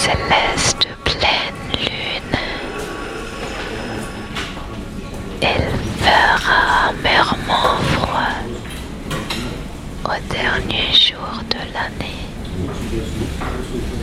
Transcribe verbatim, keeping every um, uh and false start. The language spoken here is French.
céleste pleine lune. Il fera amèrement froid au dernier jour de l'année.